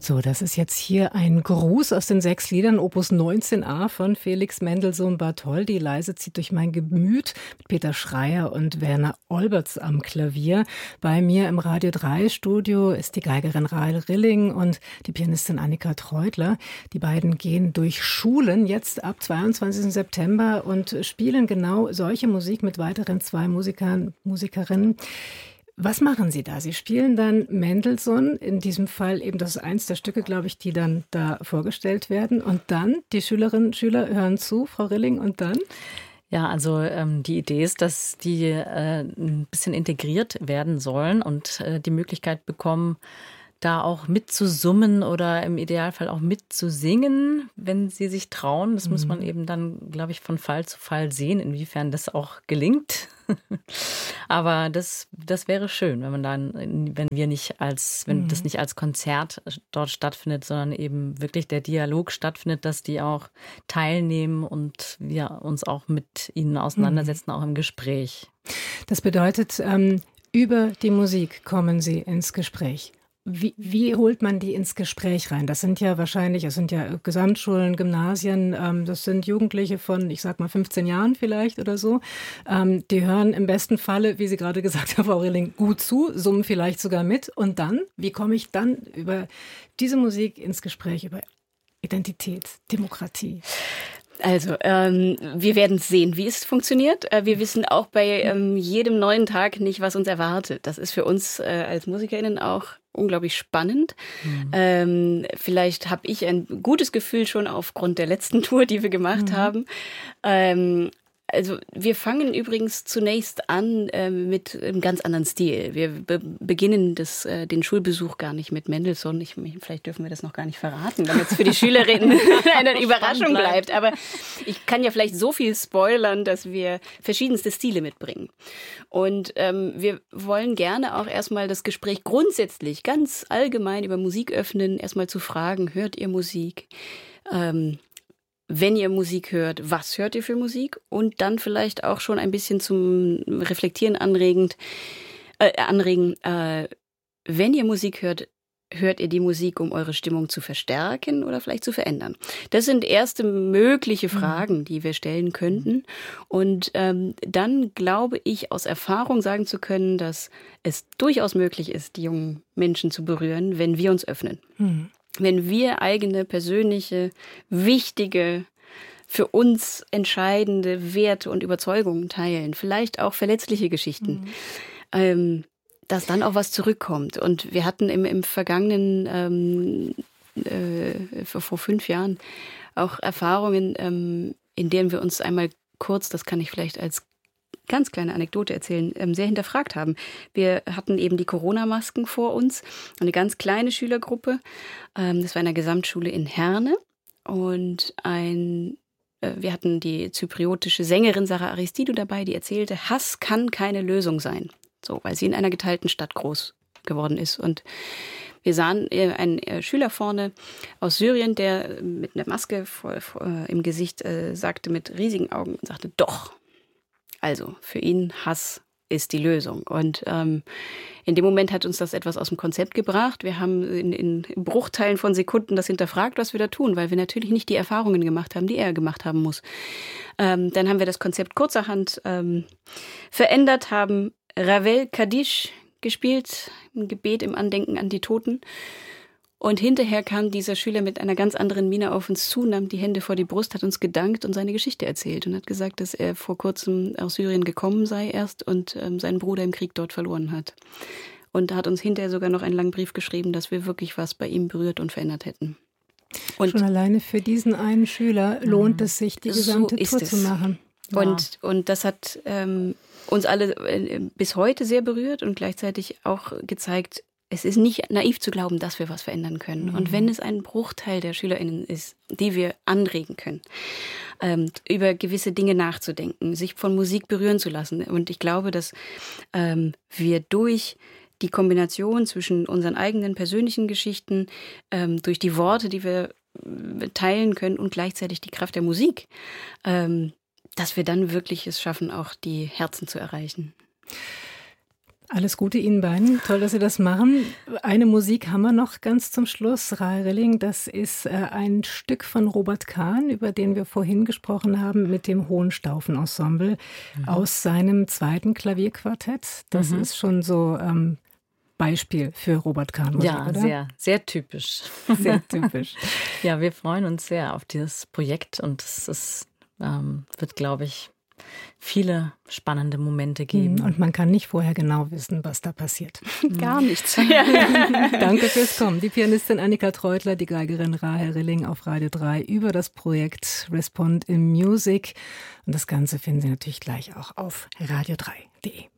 So, das ist jetzt hier ein Gruß aus den 6 Liedern Opus 19a von Felix Mendelssohn Bartholdy. Leise zieht durch mein Gemüt mit Peter Schreier und Werner Olberts am Klavier. Bei mir im Radio 3 Studio ist die Geigerin Rahel Rilling und die Pianistin Annika Treutler. Die beiden gehen durch Schulen jetzt ab 22. September und spielen genau solche Musik mit weiteren 2 Musikerinnen. Was machen Sie da? Sie spielen dann Mendelssohn, in diesem Fall eben, das ist eins der Stücke, glaube ich, die dann da vorgestellt werden. Und dann, die Schülerinnen und Schüler hören zu, Frau Rilling, und dann? Ja, also die Idee ist, dass die ein bisschen integriert werden sollen und die Möglichkeit bekommen, da auch mitzusummen oder im Idealfall auch mitzusingen, wenn sie sich trauen. Das muss man eben dann, glaube ich, von Fall zu Fall sehen, inwiefern das auch gelingt. Aber das wäre schön, wenn das nicht als Konzert dort stattfindet, sondern eben wirklich der Dialog stattfindet, dass die auch teilnehmen und wir uns auch mit ihnen auseinandersetzen, auch im Gespräch. Das bedeutet, über die Musik kommen Sie ins Gespräch. Wie holt man die ins Gespräch rein? Das sind ja Gesamtschulen, Gymnasien, das sind Jugendliche von, ich sag mal, 15 Jahren vielleicht oder so. Die hören im besten Falle, wie Sie gerade gesagt haben, Frau Rilling, gut zu, summen vielleicht sogar mit. Und dann, wie komme ich dann über diese Musik ins Gespräch, über Identität, Demokratie? Also, wir werden sehen, wie es funktioniert. Wir wissen auch bei jedem neuen Tag nicht, was uns erwartet. Das ist für uns als MusikerInnen auch unglaublich spannend. Vielleicht habe ich ein gutes Gefühl schon aufgrund der letzten Tour, die wir gemacht haben. Also wir fangen übrigens zunächst an mit einem ganz anderen Stil. Wir beginnen den Schulbesuch gar nicht mit Mendelssohn. Vielleicht dürfen wir das noch gar nicht verraten, damit es für die Schülerinnen eine Überraschung bleibt. Aber ich kann ja vielleicht so viel spoilern, dass wir verschiedenste Stile mitbringen. Und wir wollen gerne auch erstmal das Gespräch grundsätzlich ganz allgemein über Musik öffnen, erstmal zu fragen, hört ihr Musik? Wenn ihr Musik hört, was hört ihr für Musik? Und dann vielleicht auch schon ein bisschen zum Reflektieren anregen. Wenn ihr Musik hört, hört ihr die Musik, um eure Stimmung zu verstärken oder vielleicht zu verändern? Das sind erste mögliche Fragen, die wir stellen könnten. Und dann glaube ich, aus Erfahrung sagen zu können, dass es durchaus möglich ist, die jungen Menschen zu berühren, wenn wir uns öffnen. Wenn wir eigene, persönliche, wichtige, für uns entscheidende Werte und Überzeugungen teilen, vielleicht auch verletzliche Geschichten, dass dann auch was zurückkommt. Und wir hatten im vergangenen, vor 5 Jahren, auch Erfahrungen, in denen wir uns einmal kurz, das kann ich vielleicht als ganz kleine Anekdote erzählen, sehr hinterfragt haben. Wir hatten eben die Corona-Masken vor uns, eine ganz kleine Schülergruppe. Das war in einer Gesamtschule in Herne. Und wir hatten die zypriotische Sängerin Sarah Aristidou dabei, die erzählte, Hass kann keine Lösung sein. So, weil sie in einer geteilten Stadt groß geworden ist. Und wir sahen einen Schüler vorne aus Syrien, der mit einer Maske im Gesicht sagte mit riesigen Augen und sagte, doch. Also für ihn Hass ist die Lösung. Und in dem Moment hat uns das etwas aus dem Konzept gebracht. Wir haben in Bruchteilen von Sekunden das hinterfragt, was wir da tun, weil wir natürlich nicht die Erfahrungen gemacht haben, die er gemacht haben muss. Dann haben wir das Konzept kurzerhand verändert, haben Ravel Kadish gespielt, ein Gebet im Andenken an die Toten. Und hinterher kam dieser Schüler mit einer ganz anderen Miene auf uns zu, nahm die Hände vor die Brust, hat uns gedankt und seine Geschichte erzählt und hat gesagt, dass er vor kurzem aus Syrien gekommen sei erst und seinen Bruder im Krieg dort verloren hat. Und hat uns hinterher sogar noch einen langen Brief geschrieben, dass wir wirklich was bei ihm berührt und verändert hätten. Und schon alleine für diesen einen Schüler lohnt es sich, die gesamte Tour zu machen. Wow. Und das hat uns alle bis heute sehr berührt und gleichzeitig auch gezeigt, es ist nicht naiv zu glauben, dass wir was verändern können. Und wenn es ein Bruchteil der SchülerInnen ist, die wir anregen können, über gewisse Dinge nachzudenken, sich von Musik berühren zu lassen. Und ich glaube, dass wir durch die Kombination zwischen unseren eigenen persönlichen Geschichten, durch die Worte, die wir teilen können und gleichzeitig die Kraft der Musik, dass wir dann wirklich es schaffen, auch die Herzen zu erreichen. Alles Gute Ihnen beiden. Toll, dass Sie das machen. Eine Musik haben wir noch ganz zum Schluss. Rahel Rilling, das ist ein Stück von Robert Kahn, über den wir vorhin gesprochen haben, mit dem Hohenstaufen-Ensemble aus seinem zweiten Klavierquartett. Das ist schon so Beispiel für Robert Kahn Musik, ja, oder? Sehr, sehr typisch. Sehr typisch. Ja, wir freuen uns sehr auf dieses Projekt und es wird, glaube ich, viele spannende Momente geben. Und man kann nicht vorher genau wissen, was da passiert. Gar nichts. Danke fürs Kommen. Die Pianistin Annika Treutler, die Geigerin Rahel Rilling auf Radio 3 über das Projekt Respond in Music. Und das Ganze finden Sie natürlich gleich auch auf radio3.de.